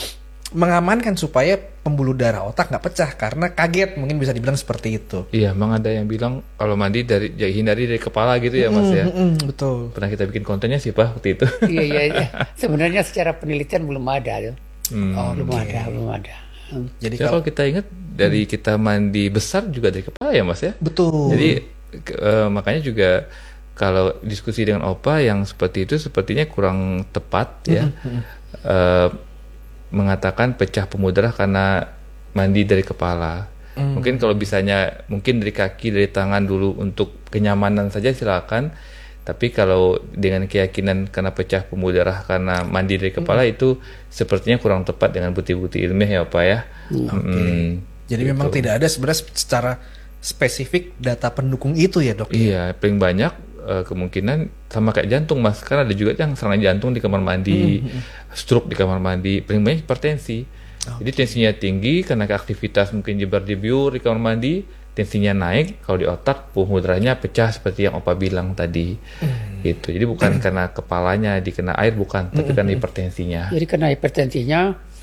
mengamankan supaya pembuluh darah otak nggak pecah karena kaget, mungkin bisa dibilang seperti itu. Iya, memang ada yang bilang kalau mandi dari ya, hindari dari kepala gitu ya Mas ya. Mm, mm, betul. Pernah kita bikin kontennya sih Pak waktu itu. Iya, iya, iya. Sebenarnya secara penelitian belum ada tuh. Hmm. Oh, Belum oke. ada, belum ada. Hmm. Jadi Ya, kalau kalau kita ingat dari kita mandi besar juga dari kepala ya Mas ya. betul. Jadi ke- eh, makanya juga kalau diskusi dengan Opa yang seperti itu sepertinya kurang tepat ya. Eh, mengatakan pecah pembuluh darah karena mandi dari kepala. Mungkin kalau bisanya mungkin dari kaki, dari tangan dulu untuk kenyamanan saja silakan. Tapi kalau dengan keyakinan karena pecah pembuluh darah karena mandi dari kepala itu sepertinya kurang tepat dengan bukti-bukti ilmiah ya Pak ya. Oke. Mm, Jadi gitu. memang tidak ada sebenarnya secara spesifik data pendukung itu ya dok? Iya, paling banyak eh, kemungkinan sama kayak jantung Mas. Karena ada juga yang serangan jantung di kamar mandi, stroke di kamar mandi, paling banyak hipertensi. Jadi tensinya tinggi karena aktivitas mungkin jebar-jebiur di kamar mandi, tensinya naik, kalau di otak pembuluh darahnya pecah seperti yang Opa bilang tadi. Gitu. Jadi bukan karena kepalanya dikena air bukan, tapi karena hipertensinya. Jadi karena hipertensinya,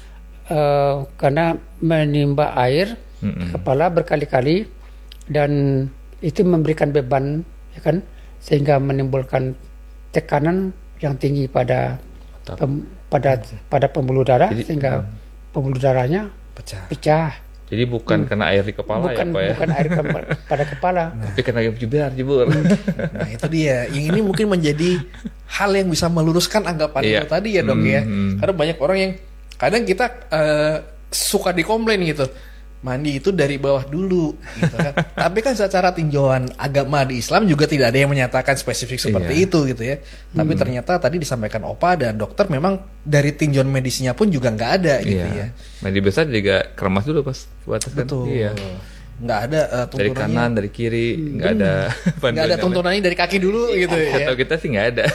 eh, karena menimba air ke kepala berkali-kali dan itu memberikan beban, ya kan, sehingga menimbulkan tekanan yang tinggi pada Otak. pem- pada pada pembuluh darah Jadi, sehingga pembuluh darahnya Pecah. pecah. Jadi bukan karena air di kepala bukan ya Pak ya. bukan air ke- pada kepala. Tapi karena jebar-jebur. Nah itu dia. Yang ini mungkin menjadi hal yang bisa meluruskan anggapan Iya. itu tadi ya dok ya. Hmm. Karena banyak orang yang kadang kita eh, suka dikomplain gitu. Mandi itu dari bawah dulu gitu kan. Tapi kan secara tinjauan agama di Islam juga tidak ada yang menyatakan spesifik seperti Iya. itu gitu ya. Tapi ternyata tadi disampaikan Opa dan dokter memang dari tinjauan medisnya pun juga nggak ada gitu ya. Iya. Mandi besar juga keremas dulu pas batas kan. Betul. Iya. Nggak ada eh, Dari tuntunannya. kanan, dari kiri, nggak ada Nggak ada panduannya. tuntunannya dari kaki dulu gitu ya. Atau kita sih nggak ada.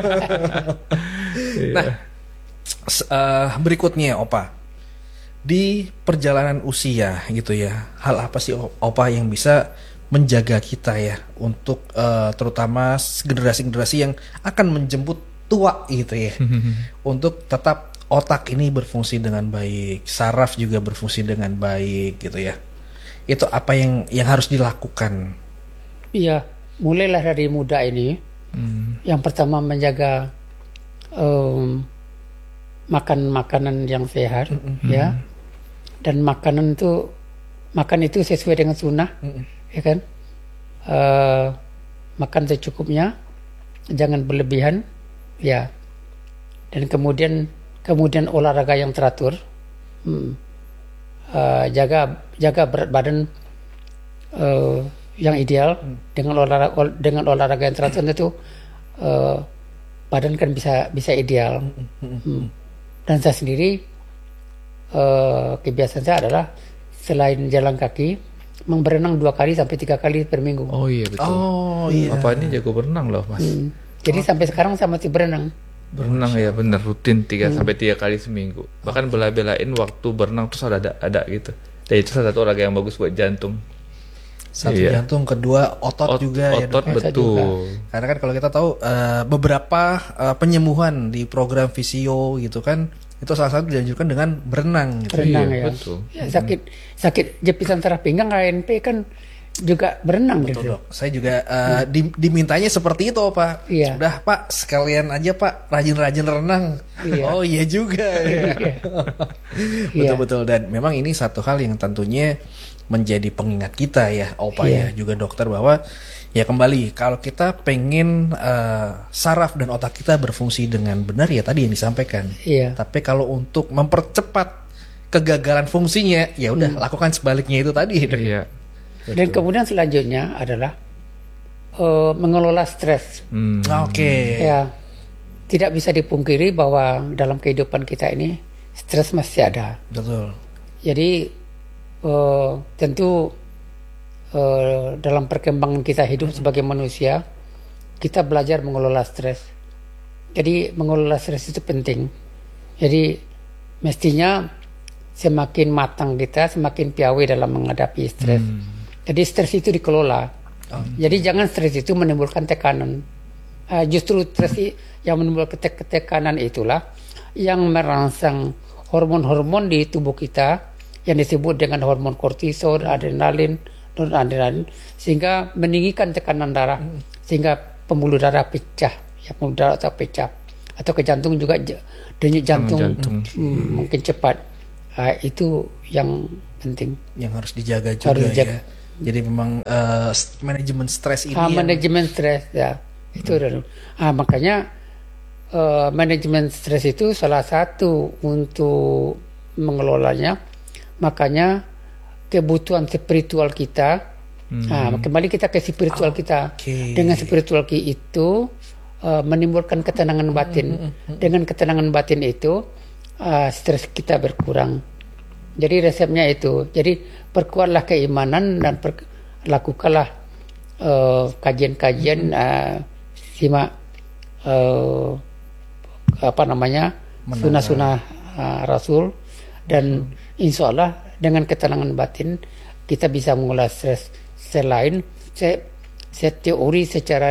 Iya. Nah, s- eh, berikutnya Opa, di perjalanan usia gitu ya, hal apa sih O- Opa yang bisa menjaga kita ya untuk eh, terutama generasi-generasi yang akan menjemput tua gitu ya, untuk tetap otak ini berfungsi dengan baik, saraf juga berfungsi dengan baik gitu ya. Itu apa yang yang harus dilakukan? Iya, mulailah dari muda ini. Yang pertama menjaga em, makan makanan yang sehat, ya. Dan makanan itu makan itu sesuai dengan sunnah, ya kan? Eh, makan secukupnya, jangan berlebihan, ya. Dan kemudian kemudian olahraga yang teratur. Hmm. Eh, jaga jaga berat badan eh, yang ideal dengan olahraga ol- dengan olahraga yang teratur itu eh, badan kan bisa bisa ideal. Hmm. Dan saya sendiri eh, kebiasaan saya adalah selain jalan kaki berenang dua kali sampai tiga kali per minggu. Oh iya betul. Oh iya. Bapak ini jago berenang loh Mas. Hmm. Jadi sampai sekarang saya masih berenang. Berenang ya bener rutin tiga sampai tiga kali seminggu. Bahkan bela-belain waktu berenang terus ada ada gitu. Dan itu salah satu olahraga yang bagus buat jantung. Satu Iya. jantung, kedua otot Ot- juga ya otot dok. Otot betul. Karena kan kalau kita tahu eh, beberapa eh, penyembuhan di program visio gitu kan itu salah satu dianjurkan dengan berenang gitu. Berenang Iya, ya. betul. Ya, sakit sakit jepitan saraf pinggang K N P kan juga berenang Betul, gitu. dok. Saya juga eh, di- dimintanya seperti itu Pak. Iya. Sudah Pak sekalian aja Pak rajin-rajin renang. Iya. Oh iya juga. Iya. Betul-betul dan memang ini satu hal yang tentunya menjadi pengingat kita ya Opa Iya. ya juga dokter bahwa ya kembali kalau kita pengen eh, saraf dan otak kita berfungsi dengan benar ya tadi yang disampaikan. Iya. Tapi kalau untuk mempercepat kegagalan fungsinya ya udah lakukan sebaliknya itu tadi. Iya. Dan kemudian selanjutnya adalah eh, mengelola stres. Hmm. Oke. Ya, tidak bisa dipungkiri bahwa dalam kehidupan kita ini stres masih ada. Betul. Jadi eh, tentu eh, dalam perkembangan kita hidup sebagai manusia, kita belajar mengelola stres. Jadi mengelola stres itu penting. Jadi mestinya semakin matang kita, semakin piawai dalam menghadapi stres. Jadi stres itu dikelola. Jadi jangan stres itu menimbulkan tekanan. Uh, justru stres i- yang menimbulkan tek- tekanan itulah yang merangsang hormon-hormon di tubuh kita yang disebut dengan hormon kortisol, adrenalin, noradrenalin, sehingga meninggikan tekanan darah, sehingga pembuluh darah pecah, ya pembuluh darah atau pecah, atau ke jantung juga denyut jantung, jantung. Hmm, mungkin cepat. Uh, itu yang penting. Yang harus dijaga juga Harus dijaga. ya. Jadi memang uh, manajemen stres ini. Ah, yang- manajemen stres ya itu dulu. Ah, makanya uh, manajemen stres itu salah satu untuk mengelolanya. Makanya kebutuhan spiritual kita. Ah, kembali kita ke spiritual kita. Oke. Dengan spiritual kita itu uh, menimbulkan ketenangan batin. Dengan ketenangan batin itu uh, stres kita berkurang. Jadi resepnya itu. Jadi perkuatlah keimanan dan per- lakukanlah uh, kajian-kajian, uh, simak uh, apa namanya sunnah-sunnah uh, Rasul, dan insya Allah dengan ketenangan batin kita bisa mengolah stres. Selain saya, saya teori secara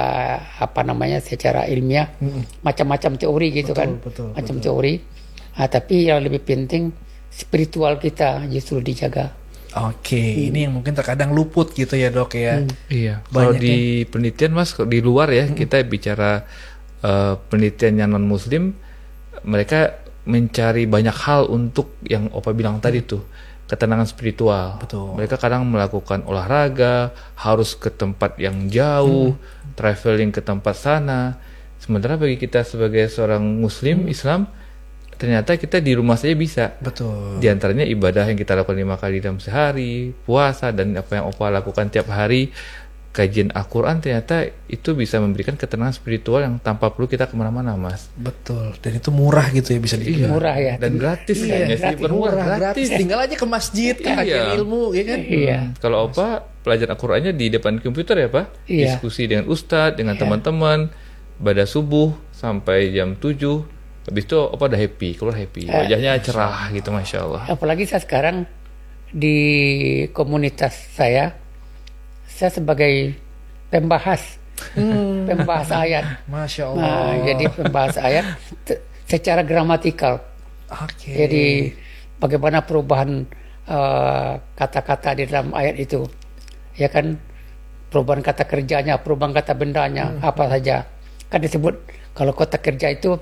apa namanya secara ilmiah, macam-macam teori gitu Betul, kan, betul, macam betul. teori. Ah, tapi yang lebih penting spiritual kita justru dijaga. Oke, ini yang mungkin terkadang luput gitu ya dok ya. Iya, kalau Banyak di penelitian mas di luar ya kita bicara eh, penelitian yang non muslim, mereka mencari banyak hal untuk yang Opa bilang tadi tuh, ketenangan spiritual. Betul. Mereka kadang melakukan olahraga, harus ke tempat yang jauh, traveling ke tempat sana. Sementara bagi kita sebagai seorang muslim Islam, ternyata kita di rumah saja bisa. Betul. Di antaranya ibadah yang kita lakukan lima kali dalam sehari, puasa, dan apa yang Opa lakukan tiap hari, kajian Al-Quran, ternyata itu bisa memberikan ketenangan spiritual yang tanpa perlu kita kemana-mana, mas. Betul. Dan itu murah gitu ya bisa dibilang. Murah ya. Dan gratis Iya, kayaknya sih, gratis, bukan murah, Murah, gratis. gratis. Tinggal aja ke masjid, ke Iya. kajian ilmu, ya kan? Iya. Hmm, Kalau Opa pelajaran Al-Qurannya di depan komputer ya, Pak? Iya. Diskusi dengan ustadz, dengan Iya. teman-teman, pada subuh sampai jam tujuh. Habis itu Opa udah happy, keluar happy. Wajahnya cerah gitu, Masya Allah. Apalagi saya sekarang di komunitas saya, saya sebagai pembahas, pembahas ayat. Masya Allah. Nah, jadi pembahas ayat te- secara gramatikal. Oke. Jadi bagaimana perubahan uh, kata-kata di dalam ayat itu, ya kan? Perubahan kata kerjanya, perubahan kata bendanya, apa saja. Kan disebut kalau kata kerja itu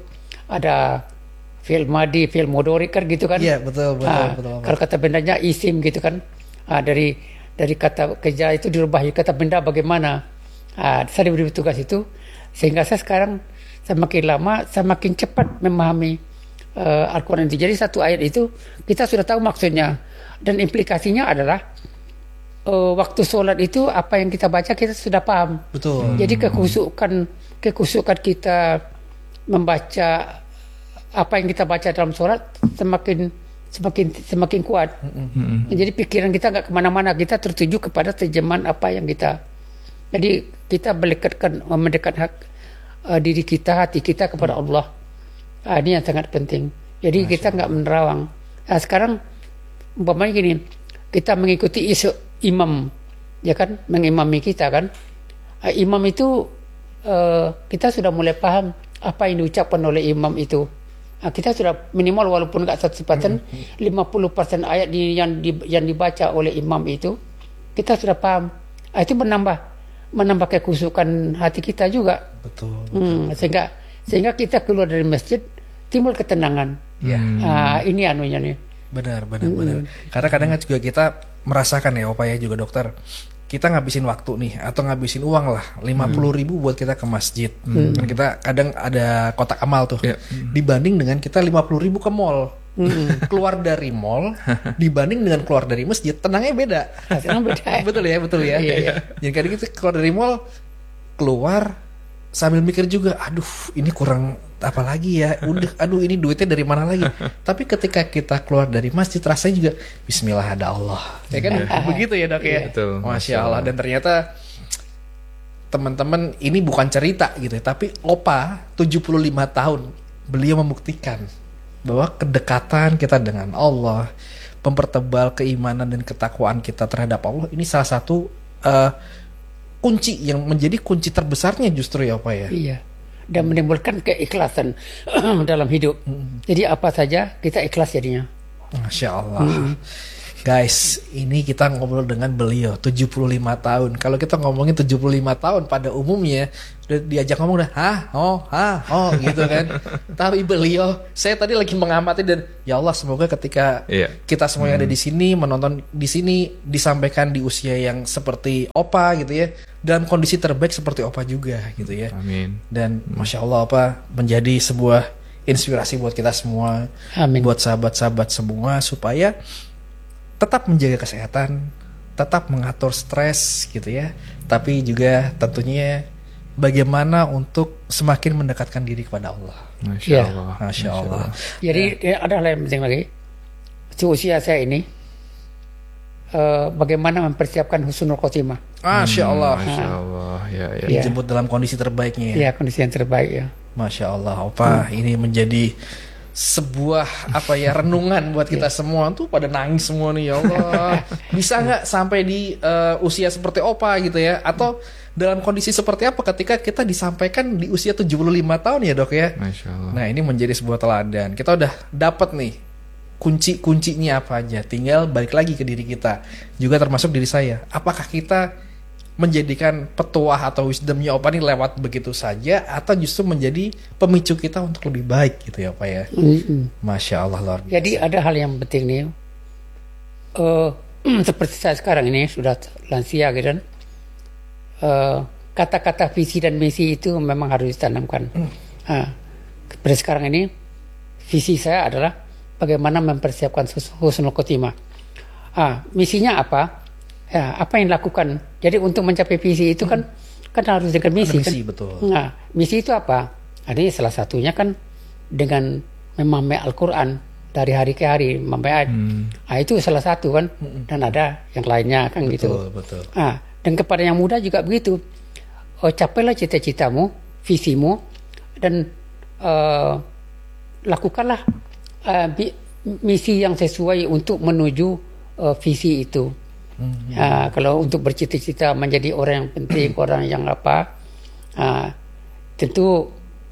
ada fi'il madi, fi'il mudhari kan gitu kan? Iya, betul, betul, Ah, betul. Kalau kata bendanya isim gitu kan? Ah, dari dari kata kerja itu dirubah jadi kata benda bagaimana? Ah, saya diberi tugas itu sehingga saya sekarang semakin lama semakin cepat memahami uh, Al-Quran itu. Jadi satu ayat itu kita sudah tahu maksudnya, dan implikasinya adalah uh, waktu sholat itu apa yang kita baca kita sudah paham. Betul. Jadi kekhusyukan kekhusyukan kita membaca apa yang kita baca dalam sholat semakin semakin semakin kuat. Jadi pikiran kita nggak kemana-mana, kita tertuju kepada terjemahan apa yang kita. Jadi kita mendekatkan mendekat hak uh, diri kita, hati kita kepada Allah. Ah, ini yang sangat penting. Jadi kita nggak menerawang. Nah, sekarang umpamanya gini, kita mengikuti isu imam, ya kan, mengimami kita kan. Ah, imam itu uh, kita sudah mulai paham apa yang diucapkan oleh imam itu. Nah, kita sudah minimal walaupun nggak seratus persen, lima puluh persen ayat di, yang, di, yang dibaca oleh imam itu kita sudah paham. Ah, itu menambah menambah kekhusyukan hati kita juga. Betul. Hmm, sehingga sehingga kita keluar dari masjid timbul ketenangan. Ya. Ah, ini anunya nih. Benar, benar, benar. Karena kadang juga kita merasakan ya, Opa ya juga dokter. Kita ngabisin waktu nih atau ngabisin uang lah lima puluh ribu buat kita ke masjid. Kan kita kadang ada kotak amal tuh. Ya. Dibanding dengan kita lima puluh ribu ke mall. Keluar dari mall dibanding dengan keluar dari masjid, tenangnya beda. Hasilnya beda. Betul ya, betul ya. Iya, iya. Jadi kadang kita keluar dari mall, keluar sambil mikir juga, aduh ini kurang apa lagi ya, udah aduh ini duitnya dari mana lagi. Tapi ketika kita keluar dari masjid rasanya juga Bismillah ada Allah, ya kan? Begitu ya dok ya. Betul. Masya Allah. Dan ternyata teman-teman ini bukan cerita gitu ya, tapi Opa tujuh puluh lima tahun beliau membuktikan bahwa kedekatan kita dengan Allah, mempertebal keimanan dan ketakwaan kita terhadap Allah, ini salah satu uh, kunci yang menjadi kunci terbesarnya justru ya Opa ya. Iya. dan menimbulkan keikhlasan dalam hidup. Jadi apa saja kita ikhlas jadinya. Masya Allah. Hmm. Guys, ini kita ngobrol dengan beliau tujuh puluh lima tahun. Kalau kita ngomongin tujuh puluh lima tahun pada umumnya udah diajak ngomong udah hah, oh, hah, oh gitu kan. Tapi beliau, saya tadi lagi mengamati dan ya Allah semoga ketika yeah. kita semua yang hmm. ada di sini menonton di sini disampaikan di usia yang seperti Opa gitu ya, dalam kondisi terbaik seperti Opa juga gitu ya. Amin. Dan Masya Allah Opa menjadi sebuah inspirasi buat kita semua. Amin. Buat sahabat-sahabat semua supaya tetap menjaga kesehatan, tetap mengatur stres gitu ya. Tapi juga tentunya bagaimana untuk semakin mendekatkan diri kepada Allah. Masya ya. Allah. Masya Allah. Jadi ya. ada hal yang penting lagi. Di usia saya ini, uh, bagaimana mempersiapkan husnul khotimah. Masya Allah. Hmm, Masya Allah. Ya, ya. Dijemput dalam kondisi terbaiknya. Ya, kondisi yang terbaik ya. Masya Allah. Opa, hmm. ini menjadi sebuah apa ya renungan buat kita semua tuh pada nangis semua nih ya Allah. Bisa nggak sampai di uh, usia seperti Opa gitu ya, atau dalam kondisi seperti apa ketika kita disampaikan di usia tujuh puluh lima tahun ya dok ya. Masya Allah. Nah ini menjadi sebuah teladan. Kita udah dapat nih kunci-kuncinya apa aja, tinggal balik lagi ke diri kita juga termasuk diri saya. Apakah kita menjadikan petuah atau wisdomnya Opa ini lewat begitu saja, atau justru menjadi pemicu kita untuk lebih baik gitu ya Pak ya. Mm-hmm. Masya Allah luar biasa. Jadi ada hal yang penting nih, uh, seperti saya sekarang ini sudah lansia gitu kan, uh, kata-kata visi dan misi itu memang harus ditanamkan. Mm. Nah, seperti sekarang ini visi saya adalah bagaimana mempersiapkan husnul khotimah. Ah, misinya apa? Ya, apa yang dilakukan? Jadi untuk mencapai visi itu kan hmm. kan harus dengan misi, misi kan? Betul. Nah, misi itu apa? Ada salah satunya kan dengan memahami Al-Quran dari hari ke hari, memahami ayat. Hmm. Nah, itu salah satu kan, hmm. dan ada yang lainnya kan betul, gitu. Betul. Nah, dan kepada yang muda juga begitu. Oh, capailah cita-citamu, visimu, dan uh, lakukanlah uh, misi yang sesuai untuk menuju uh, visi itu. Hmm. Uh, kalau untuk bercita-cita menjadi orang yang penting, orang yang apa, uh, tentu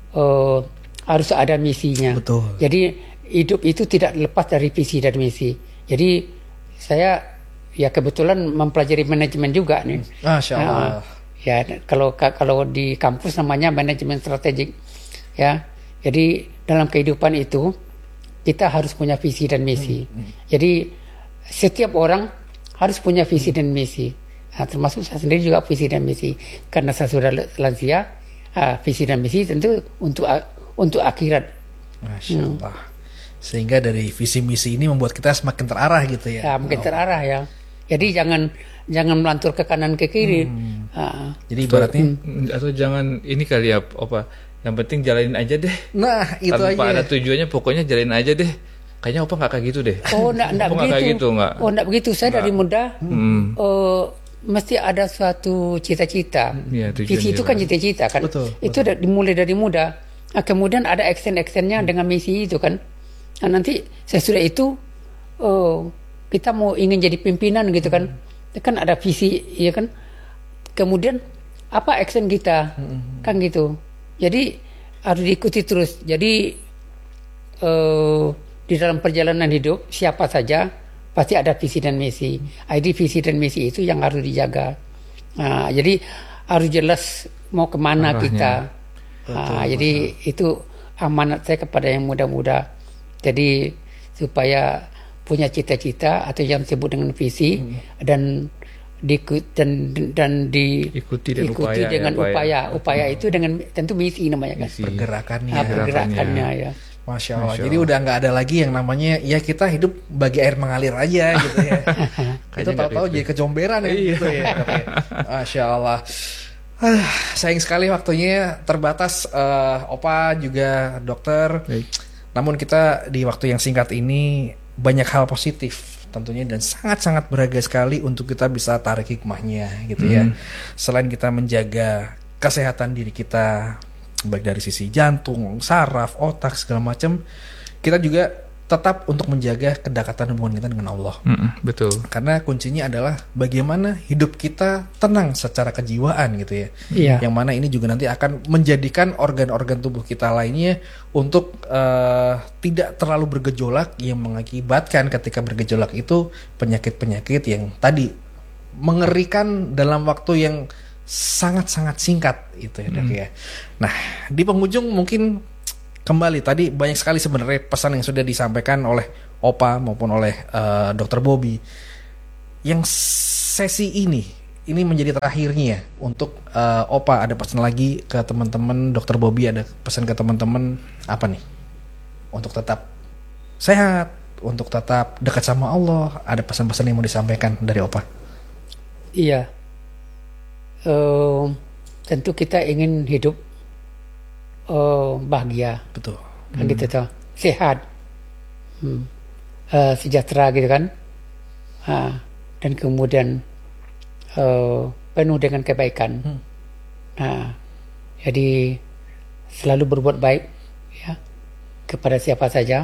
uh, harus ada misinya. Betul. Jadi hidup itu tidak lepas dari visi dan misi. Jadi saya ya kebetulan mempelajari manajemen juga nih. Masya Allah. Uh, ya kalau kalau di kampus namanya manajemen strategik. Ya, jadi dalam kehidupan itu kita harus punya visi dan misi. Hmm. Jadi setiap orang harus punya visi dan misi. Nah, termasuk saya sendiri juga visi dan misi. Karena saya sudah lansia, uh, visi dan misi tentu untuk uh, untuk akhirat. Masya Allah. Hmm. Sehingga dari visi misi ini membuat kita semakin terarah gitu ya. Ya, makin oh. terarah ya. Jadi jangan jangan melantur ke kanan ke kiri. Hmm. Uh, Jadi ibaratnya hmm. atau jangan ini kali ya apa? Yang penting jalanin aja deh. Nah, itu tanpa aja. ada tujuannya, pokoknya jalanin aja deh. Kayaknya Opa nggak kayak gitu deh. Oh, enggak, enggak begitu. Kayak gitu, enggak. Oh, enggak begitu. Saya enggak. Dari muda hmm. uh, mesti ada suatu cita-cita. Ya, visi itu kan cita-cita kan. Betul, itu betul. Dimulai dari muda. Nah, kemudian ada action-actionnya hmm. dengan misi itu kan. Nah, nanti sesudah itu uh, kita mau ingin jadi pimpinan gitu kan. Hmm. Kan ada visi, ya kan. Kemudian apa action kita hmm. kan gitu. Jadi harus diikuti terus. Jadi uh, di dalam perjalanan hidup siapa saja pasti ada visi dan misi. Jadi visi dan misi itu yang harus dijaga. Nah, jadi harus jelas mau kemana Arahnya. kita. Betul, nah, betul. Jadi itu amanat saya kepada yang muda-muda. Jadi supaya punya cita-cita atau yang disebut dengan visi hmm. dan di dan dan diikuti dan ikuti upaya, dengan ya, upaya. upaya. Upaya hmm. itu dengan tentu misi namanya kan. Misi. Pergerakannya. Nah, pergerakannya ya. Masya Allah. Masya Allah. Jadi udah nggak ada lagi yang namanya ya kita hidup bagi air mengalir aja gitu ya. Itu tahu-tahu jadi kecomberan ya gitu ya. Masya Allah. Uh, sayang sekali waktunya terbatas. Uh, Opa juga dokter. Baik. Namun kita di waktu yang singkat ini banyak hal positif tentunya dan sangat-sangat berharga sekali untuk kita bisa tarik hikmahnya gitu hmm. ya. Selain kita menjaga kesehatan diri kita baik dari sisi jantung, saraf, otak segala macam, kita juga tetap untuk menjaga kedekatan hubungan kita dengan Allah. Mm-mm, betul. Karena kuncinya adalah bagaimana hidup kita tenang secara kejiwaan gitu ya. Iya. Yang mana ini juga nanti akan menjadikan organ-organ tubuh kita lainnya untuk uh, tidak terlalu bergejolak, yang mengakibatkan ketika bergejolak itu penyakit-penyakit yang tadi mengerikan dalam waktu yang sangat-sangat singkat itu ya, Dok Hmm. ya. Nah, di penghujung mungkin kembali tadi banyak sekali sebenarnya pesan yang sudah disampaikan oleh Opa maupun oleh uh, Dokter Bobby. Yang sesi ini ini menjadi terakhirnya untuk uh, Opa, ada pesan lagi ke teman-teman, Dokter Bobby ada pesan ke teman-teman apa nih? Untuk tetap sehat, untuk tetap dekat sama Allah, ada pesan-pesan yang mau disampaikan dari Opa? Iya. Eh, tentu kita ingin hidup eh, bahagia, Betul. kan gitu toh, sehat, hmm. Eh, sejahtera gitu kan. Ah, dan kemudian eh, penuh dengan kebaikan. Hmm. Nah, jadi selalu berbuat baik ya kepada siapa saja.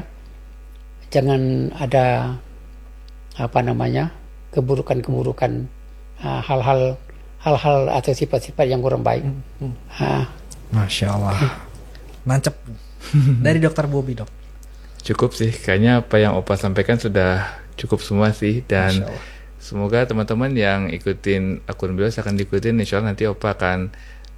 Jangan ada apa namanya keburukan-keburukan, ah, hal-hal hal-hal atau sifat-sifat yang kurang baik. Hmm. Ah, Masya Allah, nancep. Dari Dokter Bobby, Dok. Cukup sih, kayaknya apa yang Opa sampaikan sudah cukup semua sih. Dan Masya Allah. semoga teman-teman yang ikutin akun beliau akan diikutin. Insya Allah nanti Opa akan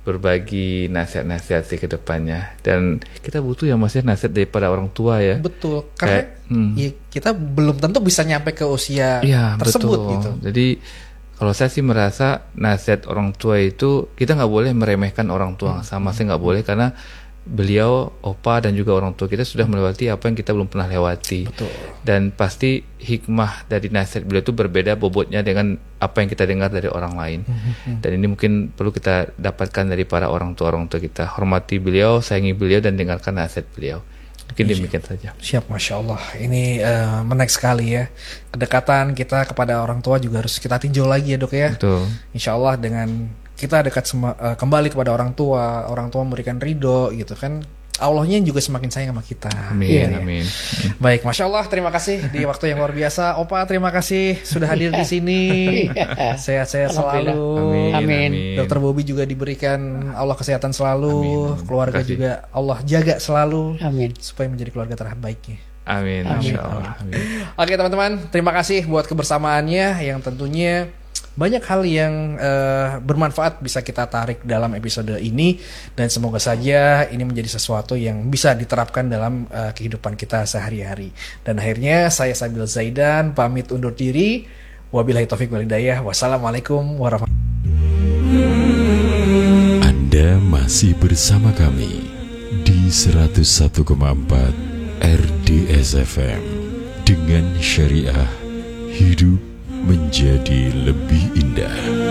berbagi nasihat-nasihat sih ke depannya. Dan kita butuh ya masih nasihat daripada orang tua ya. Betul, karena Kayak, hmm. ya, kita belum tentu bisa nyampe ke usia Iya, tersebut betul. gitu. Jadi kalau saya sih merasa nasihat orang tua itu kita nggak boleh meremehkan orang tua, sama saya nggak boleh, karena beliau, Opa dan juga orang tua kita sudah melewati apa yang kita belum pernah lewati. Betul. Dan pasti hikmah dari nasihat beliau itu berbeda bobotnya dengan apa yang kita dengar dari orang lain. Dan ini mungkin perlu kita dapatkan dari para orang tua orang tua kita. Hormati beliau, sayangi beliau, dan dengarkan nasihat beliau. Mungkin demikian saja. Siap, Masya Allah. Ini uh, menarik sekali ya. Kedekatan kita kepada orang tua juga harus kita tinjau lagi ya, Dok ya. Betul. Insya Allah dengan kita dekat sema- uh, kembali kepada orang tua, orang tua memberikan ridho gitu kan, Allahnya juga semakin sayang sama kita. Amin, Iya, iya. amin. Baik, Masya Allah, terima kasih di waktu yang luar biasa. Opa, terima kasih sudah hadir di sini. Iya. Sehat-sehat Alhamdulillah. selalu. Amin. Dokter Bobby juga diberikan Allah kesehatan selalu. Amin. Keluarga Terima kasih. juga Allah jaga selalu. amin. Supaya menjadi keluarga terbaiknya. Amin, Amin. insya Allah. Amin. Oke teman-teman, terima kasih buat kebersamaannya yang tentunya banyak hal yang uh, bermanfaat bisa kita tarik dalam episode ini, dan semoga saja ini menjadi sesuatu yang bisa diterapkan dalam uh, kehidupan kita sehari-hari. Dan akhirnya saya Sabil Zaidan pamit undur diri. Wabillahi taufik wal hidayah. Wassalamualaikum warahmatullahi wabarakatuh. Anda masih bersama kami di seratus satu koma empat R D S F M dengan syariah hidup menjadi lebih indah.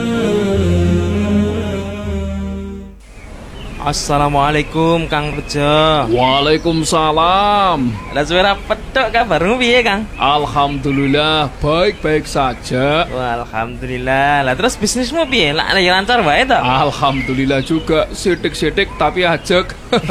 Assalamualaikum Kang Bejo. Waalaikumsalam. Lah suara petok kabarmu piye Kang? Alhamdulillah baik-baik saja. Wah, alhamdulillah. Lah terus bisnismu piye? Lah lagi lancar wae to? Alhamdulillah juga, sidik-sidik tapi ajek.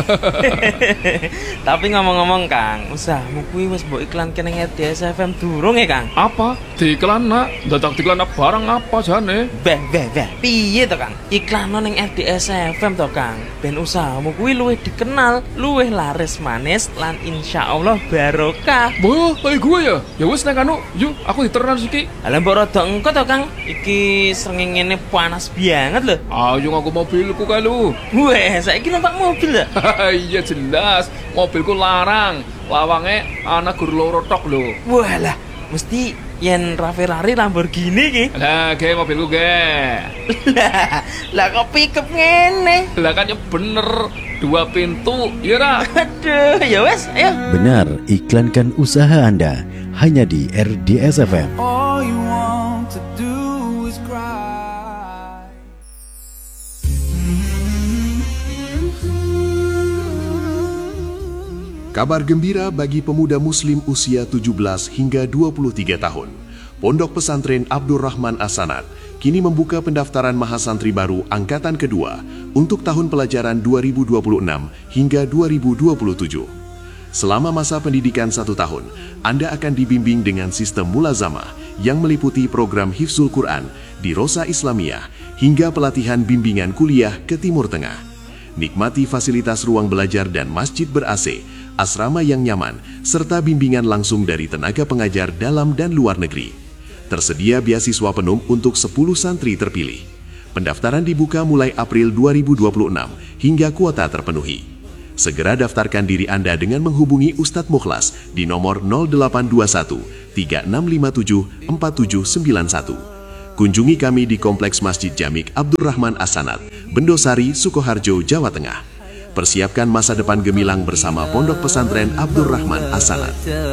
Tapi ngomong-ngomong Kang, usahamu kuwi wis mbok iklanke ning R D S F M durung ya Kang? Apa? Diiklan nak? Dadak diiklan barang apa jane? Beh, beh, beh. Piye to Kang? Iklan ning R D S F M to Kang. Ben usahamu kuwi luwih dikenal, luwih laris manis, lan insyaallah barokah. Wah, kayak gue ya? Ya wis nek anu, yuk aku diternan siki. Lah mbok rada engko to Kang. Iki srengenge panas banget lho. Ayo aku mobilku kalu. Weh, saiki numpak mobil lho. Iya jelas, mobilku larang. Lawange anak guru loro tok lho. Walah, mesti yen Ferrari Lamborghini ki. Lah, ge mobilku ge. Lah, lah kok pickup ngene. Lah kan ya bener, dua pintu, iya ra? Aduh, ya wes, ayo. Benar, iklankan usaha Anda hanya di R D S F M. All you want to do is cry. Kabar gembira bagi pemuda muslim usia tujuh belas hingga dua puluh tiga tahun. Pondok Pesantren Abdurrahman As-Sanad kini membuka pendaftaran mahasantri baru angkatan kedua untuk tahun pelajaran dua ribu dua puluh enam hingga dua ribu dua puluh tujuh. Selama masa pendidikan satu tahun, Anda akan dibimbing dengan sistem mulazamah yang meliputi program Hifzul Quran di Rosa Islamiyah hingga pelatihan bimbingan kuliah ke Timur Tengah. Nikmati fasilitas ruang belajar dan masjid ber-A C, asrama yang nyaman, serta bimbingan langsung dari tenaga pengajar dalam dan luar negeri. Tersedia beasiswa penuh untuk sepuluh santri terpilih. Pendaftaran dibuka mulai April dua ribu dua puluh enam hingga kuota terpenuhi. Segera daftarkan diri Anda dengan menghubungi Ustadz Mukhlas di nomor nol delapan dua satu tiga enam lima tujuh empat tujuh sembilan satu. Kunjungi kami di Kompleks Masjid Jamik Abdurrahman As-Sanad, Bendosari, Sukoharjo, Jawa Tengah. Persiapkan masa depan gemilang bersama Pondok Pesantren Abdurrahman As-Sanad.